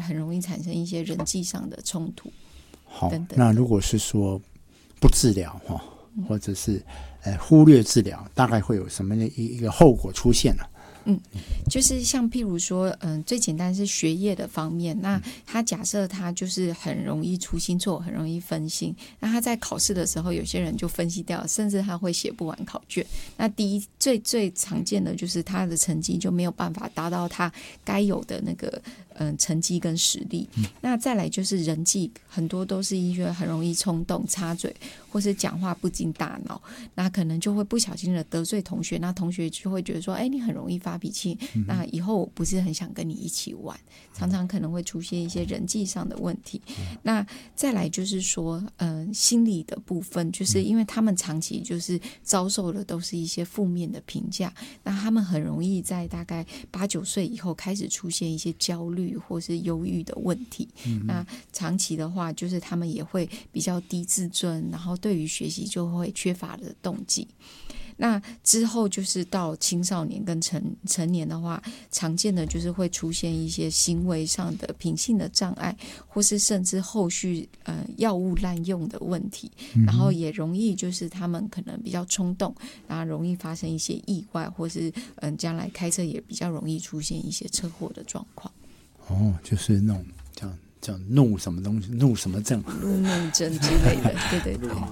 很容易产生一些人际上的冲突。 好， 等等。 那如果是说不治疗或者是忽略治疗，大概会有什么一个后果出现呢？ 就是像譬如说最简单是学业的方面，那他假设他就是很容易出心错，很容易分心，那他在考试的时候有些人就分析掉，甚至他会写不完考卷。那最常见的就是他的成绩就没有办法达到他该有的那个成绩跟实力。那再来就是人际，很多都是因为很容易冲动插嘴，或是讲话不经大脑，那可能就会不小心的得罪同学，那同学就会觉得说你很容易发脾气，那以后我不是很想跟你一起玩，常常可能会出现一些人际上的问题。那再来就是说心理的部分，就是因为他们长期就是遭受的都是一些负面的评价，那他们很容易在大概8、9岁以后开始出现一些焦虑或是忧郁的问题。那长期的话就是他们也会比较低自尊，然后对于学习就会缺乏的动机。那之后就是到青少年跟成年的话，常见的就是会出现一些行为上的品性的障碍，或是甚至后续药物滥用的问题，然后也容易就是他们可能比较冲动，然后容易发生一些意外，或是将来开车也比较容易出现一些车祸的状况。 就是那种叫怒什么东西，怒什么症， 怒症之类的。对对对。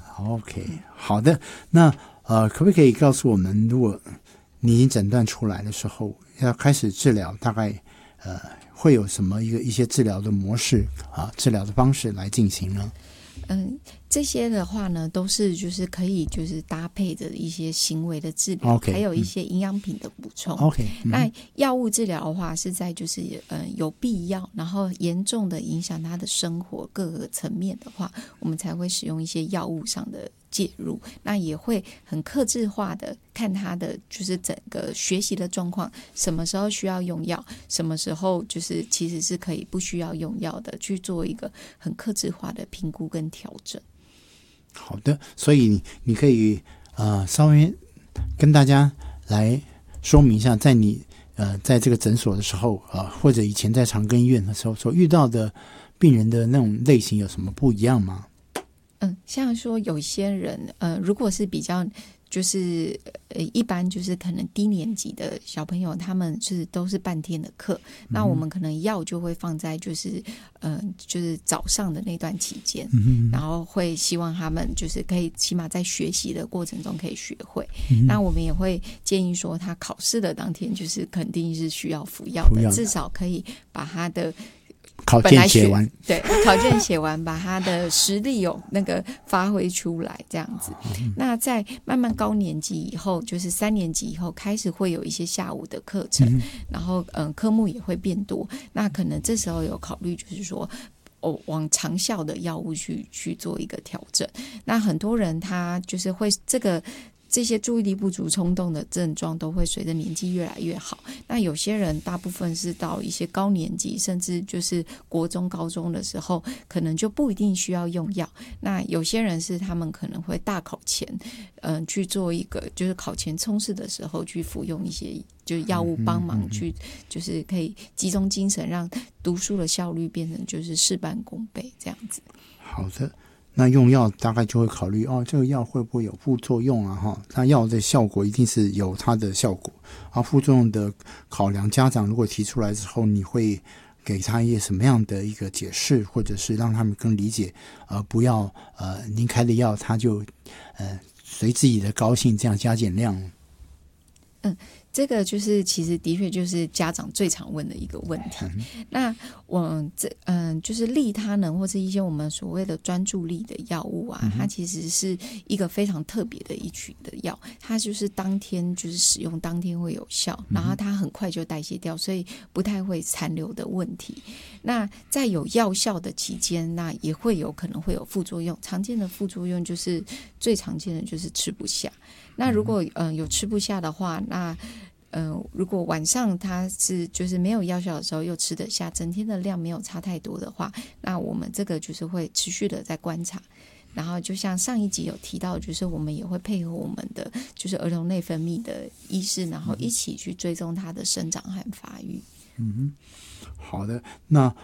OK， 好的。那可不可以告诉我们，如果你已经诊断出来的时候，要开始治疗，大概会有什么一些治疗的模式治疗的方式来进行呢？ 这些的话呢，都是就是可以就是搭配着一些行为的治疗，还有一些营养品的补充。那药物治疗的话，是在就是有必要，然后严重的影响他的生活各个层面的话，我们才会使用一些药物上的介入。那也会很客制化的看他的就是整个学习的状况，什么时候需要用药，什么时候就是其实是可以不需要用药的，去做一个很客制化的评估跟调整。 好的，所以你可以稍微跟大家来说明一下，在你在这个诊所的时候或者以前在长庚医院的时候所遇到的病人的那种类型有什么不一样吗？ 像说有些人如果是比较就是一般就是可能低年级的小朋友，他们是都是半天的课，那我们可能药就会放在就是早上的那段期间，然后会希望他们就是可以起码在学习的过程中可以学会。那我们也会建议说，他考试的当天就是肯定是需要服药的，至少可以把他的考卷写完， 对，考卷写完，把他的实力有那个发挥出来，这样子。那在慢慢高年级以后，就是3年级以后，开始会有一些下午的课程，然后科目也会变多。那可能这时候有考虑，就是说往长效的药物去做一个调整。那很多人他就是会这些注意力不足、冲动的症状都会随着年纪越来越好。那有些人大部分是到一些高年级，甚至就是国中、高中的时候，可能就不一定需要用药。那有些人是他们可能会大考前，去做一个就是考前冲刺的时候去服用一些就是药物帮忙去，就是可以集中精神，让读书的效率变成就是事半功倍这样子。 好的。那用药大概就会考虑这个药会不会有副作用那药的效果一定是有它的效果副作用的考量，家长如果提出来之后，你会给他一些什么样的一个解释，或者是让他们更理解不要您开的药他就随自己的高兴这样加减量。 这个就是其实的确就是家长最常问的一个问题。那就是利他能或是一些我们所谓的专注力的药物它其实是一个非常特别的一群的药，它就是当天就是使用当天会有效，然后它很快就代谢掉，所以不太会残留的问题。那在有药效的期间，那也会有可能会有副作用，常见的副作用就是最常见的就是吃不下。那如果有吃不下的话，那如果晚上他是就是没有药效的时候又吃得下，整天的量没有差太多的话，那我们这个就是会持续的在观察。然后就像上一集有提到，就是我们也会配合我们的就是儿童内分泌的医师，然后一起去追踪他的生长和发育。 好的。那